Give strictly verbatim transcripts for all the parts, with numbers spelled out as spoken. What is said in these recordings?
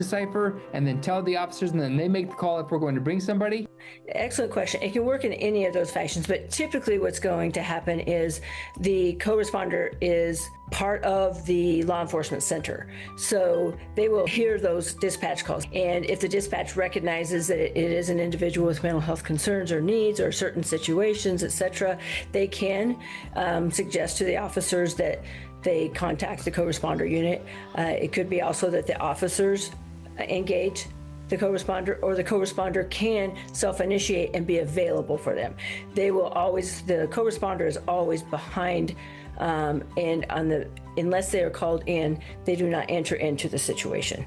decipher and then tell the officers, and then they make the call if we're going to bring somebody? Excellent question. It can work in any of those fashions, but typically what's going to happen is the co-responder is part of the law enforcement center. So they will hear those dispatch calls. And if the dispatch recognizes that it is an individual with mental health concerns or needs or certain situations, et cetera, they can um, suggest to the officers that they contact the co-responder unit. Uh, it could be also that the officers engage the co-responder, or the co-responder can self-initiate and be available for them. They will always, the co-responder is always behind, um, and on the, unless they are called in, they do not enter into the situation.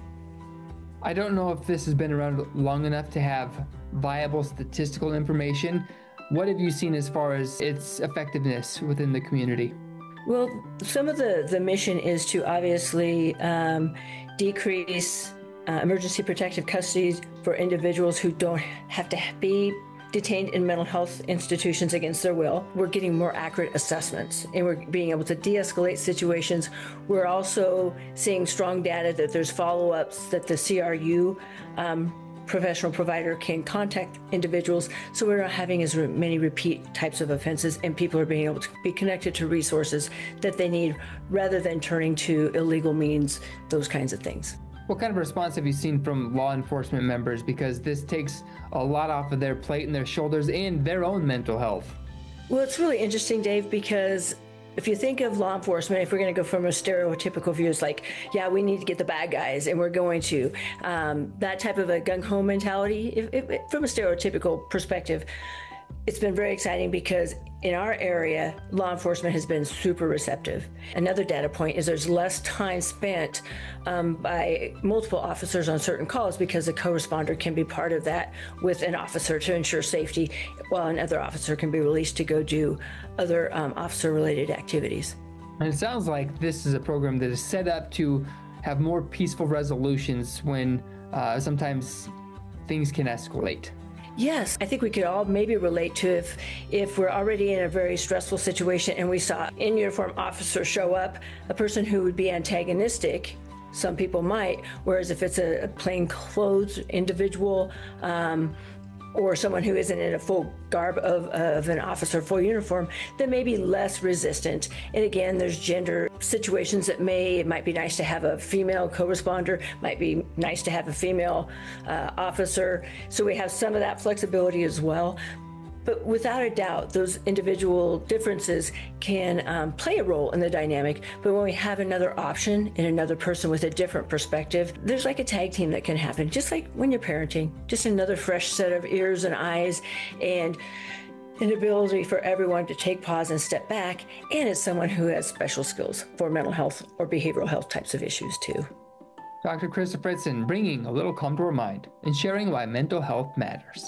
I don't know if this has been around long enough to have viable statistical information. What have you seen as far as its effectiveness within the community? Well, some of the, the mission is to obviously um, decrease Uh, emergency protective custody for individuals who don't have to be detained in mental health institutions against their will. We're getting more accurate assessments, and we're being able to de-escalate situations. We're also seeing strong data that there's follow-ups that the C R U um, professional provider can contact individuals, so we're not having as many repeat types of offenses, and people are being able to be connected to resources that they need rather than turning to illegal means, those kinds of things. What kind of response have you seen from law enforcement members? Because this takes a lot off of their plate and their shoulders and their own mental health. Well, it's really interesting, Dave, because if you think of law enforcement, if we're going to go from a stereotypical view, it's like, yeah, we need to get the bad guys, and we're going to. Um, that type of a gung-ho mentality, if, if, from a stereotypical perspective, it's been very exciting because in our area, law enforcement has been super receptive. Another data point is there's less time spent um, by multiple officers on certain calls because a co-responder can be part of that with an officer to ensure safety, while another officer can be released to go do other um, officer-related activities. And it sounds like this is a program that is set up to have more peaceful resolutions when uh, sometimes things can escalate. Yes, I think we could all maybe relate to if if we're already in a very stressful situation and we saw in uniform officer show up, a person who would be antagonistic, some people might, whereas if it's a plain clothes individual um, or someone who isn't in a full garb of, of an officer, full uniform, then maybe less resistant. And again, there's gender situations that may, it might be nice to have a female co-responder, might be nice to have a female uh, officer. So we have some of that flexibility as well. But without a doubt, those individual differences can um, play a role in the dynamic. But when we have another option and another person with a different perspective, there's like a tag team that can happen, just like when you're parenting, just another fresh set of ears and eyes and an ability for everyone to take pause and step back. And it's someone who has special skills for mental health or behavioral health types of issues too. Doctor Krista Fritzen, bringing a little calm to our mind and sharing why mental health matters.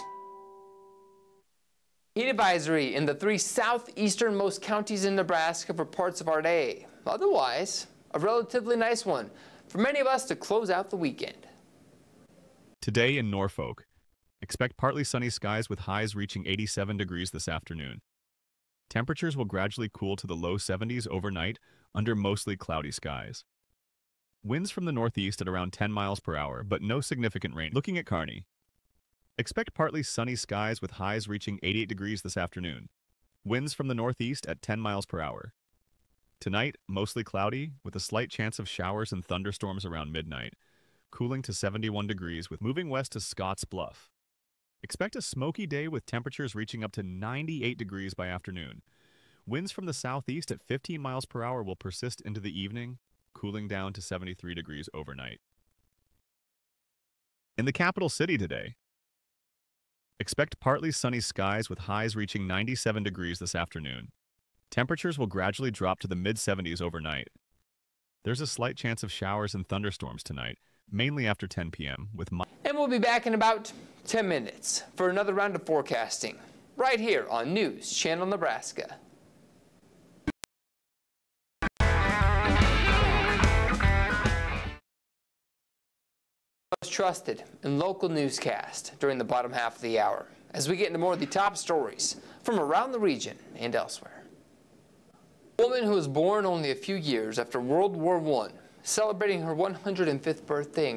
Heat advisory in the three southeasternmost counties in Nebraska for parts of our day. Otherwise, a relatively nice one for many of us to close out the weekend. Today in Norfolk, expect partly sunny skies with highs reaching eighty-seven degrees this afternoon. Temperatures will gradually cool to the low seventies overnight under mostly cloudy skies. Winds from the northeast at around ten miles per hour, but no significant rain. Looking at Kearney, expect partly sunny skies with highs reaching eighty-eight degrees this afternoon. Winds from the northeast at ten miles per hour. Tonight, mostly cloudy with a slight chance of showers and thunderstorms around midnight, cooling to seventy-one degrees with moving west to Scotts Bluff. Expect a smoky day with temperatures reaching up to ninety-eight degrees by afternoon. Winds from the southeast at fifteen miles per hour will persist into the evening, cooling down to seventy-three degrees overnight. In the capital city today, expect partly sunny skies with highs reaching ninety-seven degrees this afternoon. Temperatures will gradually drop to the mid seventies overnight. There's a slight chance of showers and thunderstorms tonight, mainly after ten p m with mi- And we'll be back in about ten minutes for another round of forecasting, right here on News Channel Nebraska. Most trusted and local newscast during the bottom half of the hour as we get into more of the top stories from around the region and elsewhere. A woman who was born only a few years after World War One, celebrating her one hundred fifth birthday in